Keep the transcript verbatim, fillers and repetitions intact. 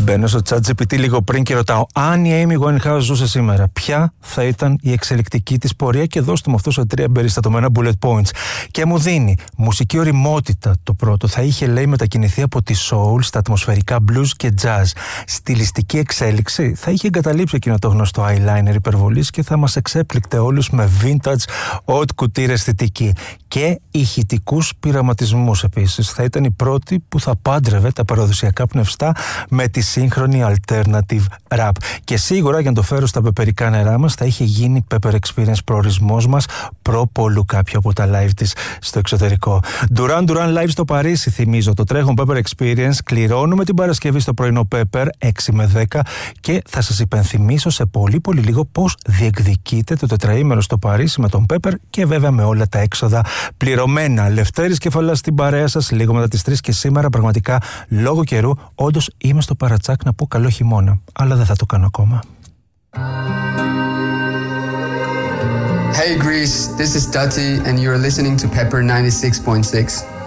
Μπαίνω στο ChatGPT λίγο πριν και ρωτάω αν η Amy Winehouse ζούσε σήμερα, ποια θα ήταν η εξελικτική της πορεία, και δώστε μου αυτό σε τρία περιστατωμένα bullet points. Και μου δίνει μουσική ωριμότητα το πρώτο. Θα είχε, λέει, μετακινηθεί από τη soul στα ατμοσφαιρικά blues και jazz. Στιλιστική εξέλιξη, θα είχε εγκαταλείψει εκείνο το γνωστό eyeliner υπερβολής και θα μας εξέπληκτε όλους με vintage haute couture αισθητική. Και ηχητικούς πειραματισμούς επίσης. Θα ήταν η πρώτη που θα πάντρευε τα παραδοσιακά πνευστά με τη σύγχρονη alternative rap. Και σίγουρα, για να το φέρω στα πεπερικά νερά μας, θα είχε γίνει Pepper Experience προορισμός μας προ-πολλού κάποιο από τα live της στο εξωτερικό. Duran Duran live στο Παρίσι, θυμίζω, το τρέχον Pepper Experience. Κληρώνουμε την Παρασκευή στο πρωινό Pepper έξι με δέκα και θα σας υπενθυμίσω σε πολύ πολύ λίγο πώς διεκδικείτε το τετραήμερο στο Παρίσι με τον Pepper και βέβαια με όλα τα έξοδα πληρωμένα. Λευτέρης Κεφαλάς στην παρέα σας λίγο μετά τις τρεις, και σήμερα πραγματικά λόγω καιρού όντως είμαι στο παρατσάκ να πω καλό χειμώνα, αλλά δεν θα το κάνω ακόμα. Hey Greece, this is Dati and you're listening to Pepper ninety-six point six.